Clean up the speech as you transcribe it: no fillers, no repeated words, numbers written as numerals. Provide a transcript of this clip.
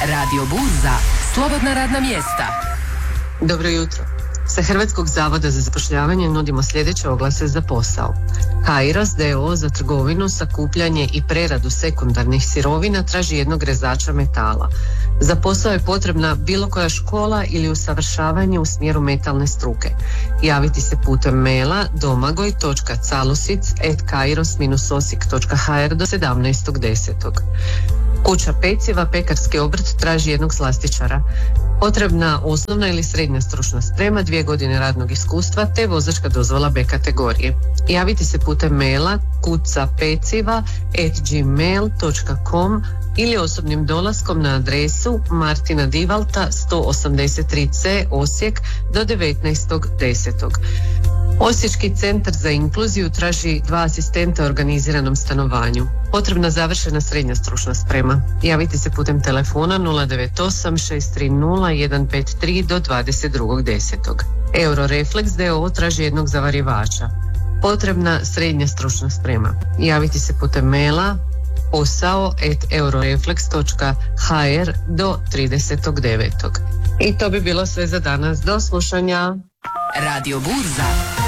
Radio Burza, slobodna radna mjesta. Dobro jutro. Sa Hrvatskog zavoda za zapošljavanje nudimo sljedeće oglase za posao. Kairos d.o.o. za trgovinu, sakupljanje i preradu sekundarnih sirovina traži jednog rezača metala. Za posao je potrebna bilo koja škola ili usavršavanje u smjeru metalne struke. Javiti se putem maila domagoj.calusic@kairos-osijek.hr do 17.10. Kuća peciva, pekarski obrt traži jednog slastičara. Potrebna osnovna ili srednja stručna sprema, 2 godine radnog iskustva te vozačka dozvola B kategorije. Javiti se putem maila kucapeciva@gmail.com ili osobnim dolaskom na adresu Martina Divalta 183C Osijek do 19.10. Osječki centar za inkluziju traži 2 asistenta u organiziranom stanovanju. Potrebna završena srednja stručna sprema. Javiti se putem telefona 098 630 153 do 22.10. Eurorefleks d.o.o. traži jednog zavarjivača. Potrebna srednja stručna sprema. Javiti se putem maila posao@eurorefleks.hr do 30.9. I to bi bilo sve za danas. Do slušanja. Radio Burza.